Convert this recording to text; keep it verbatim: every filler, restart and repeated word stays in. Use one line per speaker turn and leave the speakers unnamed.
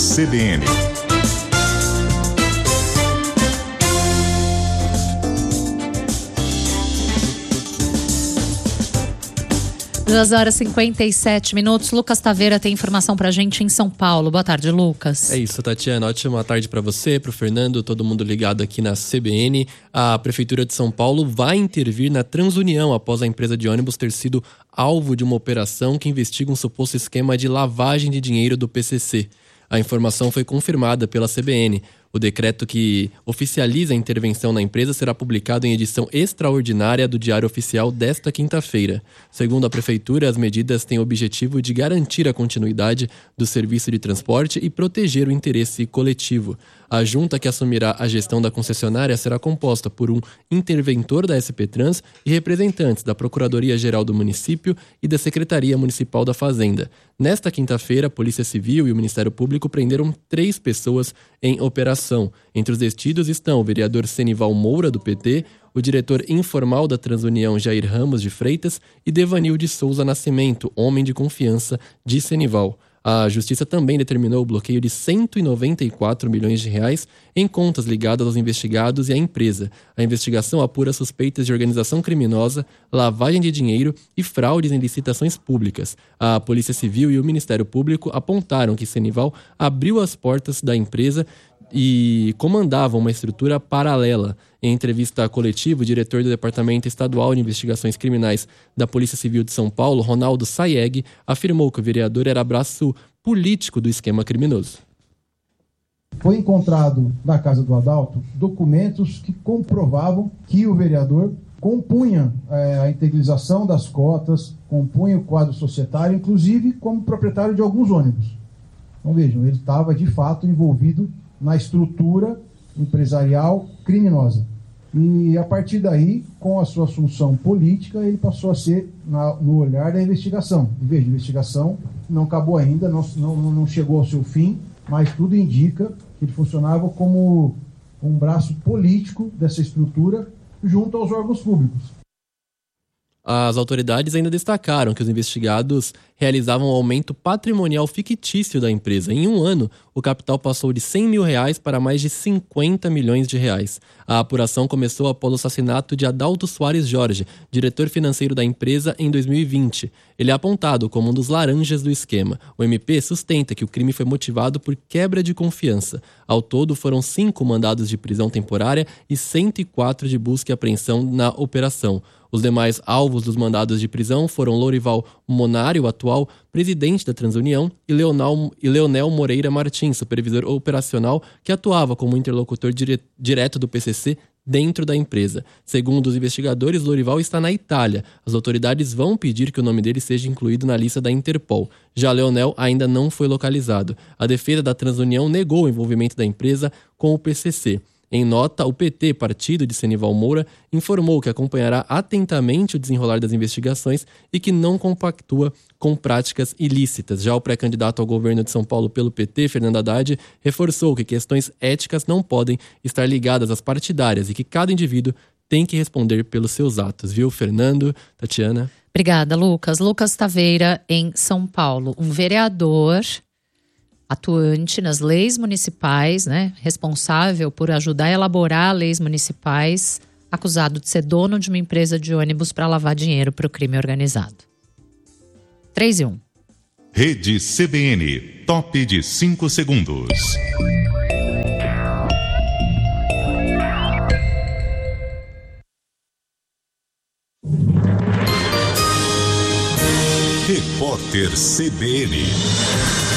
C B N.
duas horas e cinquenta e sete minutos. Lucas Taveira tem informação pra gente em São Paulo. Boa tarde, Lucas.
É isso, Tatiana. Ótima tarde pra você, pro Fernando, todo mundo ligado aqui na C B N. A Prefeitura de São Paulo vai intervir na Transunião após a empresa de ônibus ter sido alvo de uma operação que investiga um suposto esquema de lavagem de dinheiro do P C C. A informação foi confirmada pela C B N. O decreto que oficializa a intervenção na empresa será publicado em edição extraordinária do Diário Oficial desta quinta-feira. Segundo a Prefeitura, as medidas têm o objetivo de garantir a continuidade do serviço de transporte e proteger o interesse coletivo. A junta que assumirá a gestão da concessionária será composta por um interventor da S P Trans e representantes da Procuradoria-Geral do município e da Secretaria Municipal da Fazenda. Nesta quinta-feira, a Polícia Civil e o Ministério Público prenderam três pessoas em operação. Entre os detidos estão o vereador Senival Moura, do P T, o diretor informal da Transunião Jair Ramos de Freitas e Devanil de Souza Nascimento, homem de confiança de Senival. A Justiça também determinou o bloqueio de cento e noventa e quatro milhões de reais em contas ligadas aos investigados e à empresa. A investigação apura suspeitas de organização criminosa, lavagem de dinheiro e fraudes em licitações públicas. A Polícia Civil e o Ministério Público apontaram que Senival abriu as portas da empresa e comandava uma estrutura paralela. Em entrevista coletiva, o diretor do Departamento Estadual de Investigações Criminais da Polícia Civil de São Paulo, Ronaldo Sayeg, afirmou que o vereador era braço político do esquema criminoso.
Foi encontrado na casa do Adalto documentos que comprovavam que o vereador compunha é, a integralização das cotas, compunha o quadro societário, inclusive como proprietário de alguns ônibus. Então vejam, ele estava de fato envolvido na estrutura empresarial criminosa. E a partir daí, com a sua assunção política, ele passou a ser na, no olhar da investigação. E veja, a investigação não acabou ainda, não, não, não chegou ao seu fim, mas tudo indica que ele funcionava como um braço político dessa estrutura junto aos órgãos públicos.
As autoridades ainda destacaram que os investigados realizavam um aumento patrimonial fictício da empresa. Em um ano, o capital passou de cem mil reais para mais de cinquenta milhões de reais. A apuração começou após o assassinato de Adalto Soares Jorge, diretor financeiro da empresa, em dois mil e vinte. Ele é apontado como um dos laranjas do esquema. O M P sustenta que o crime foi motivado por quebra de confiança. Ao todo, foram cinco mandados de prisão temporária e cento e quatro de busca e apreensão na operação. Os demais alvos dos mandados de prisão foram Lourival Monário, atual presidente da Transunião, e Leonel, e Leonel Moreira Martins, supervisor operacional, que atuava como interlocutor dire, direto do P C C dentro da empresa. Segundo os investigadores, Lourival está na Itália. As autoridades vão pedir que o nome dele seja incluído na lista da Interpol. Já Leonel ainda não foi localizado. A defesa da Transunião negou o envolvimento da empresa com o P C C. Em nota, o P T, partido de Senival Moura, informou que acompanhará atentamente o desenrolar das investigações e que não compactua com práticas ilícitas. Já o pré-candidato ao governo de São Paulo pelo P T, Fernando Haddad, reforçou que questões éticas não podem estar ligadas às partidárias e que cada indivíduo tem que responder pelos seus atos. Viu, Fernando? Tatiana?
Obrigada, Lucas. Lucas Taveira, em São Paulo. Um vereador atuante nas leis municipais, né, responsável por ajudar a elaborar leis municipais, acusado de ser dono de uma empresa de ônibus para lavar dinheiro para o crime organizado. três e um.
Rede C B N, top de cinco segundos. Repórter C B N.